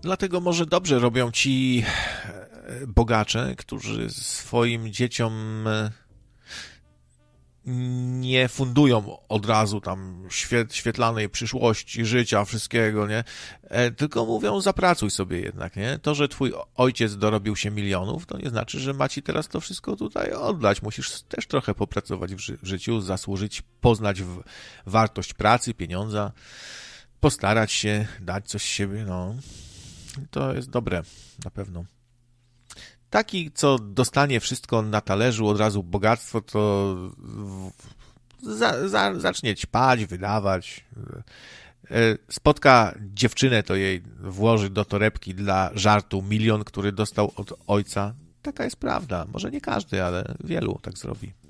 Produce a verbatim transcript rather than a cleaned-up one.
Dlatego może dobrze robią ci bogacze, którzy swoim dzieciom nie fundują od razu tam świet, świetlanej przyszłości, życia, wszystkiego, nie? E, tylko mówią, zapracuj sobie jednak, nie? To, że twój ojciec dorobił się milionów, to nie znaczy, że ma ci teraz to wszystko tutaj oddać. Musisz też trochę popracować w, ży- w życiu, zasłużyć, poznać w- wartość pracy, pieniądza, postarać się, dać coś z siebie, no. To jest dobre, na pewno. Taki, co dostanie wszystko na talerzu, od razu bogactwo, to za, za, zacznie ćpać, wydawać. Spotka dziewczynę, to jej włoży do torebki dla żartu milion, który dostał od ojca. Taka jest prawda. Może nie każdy, ale wielu tak zrobi.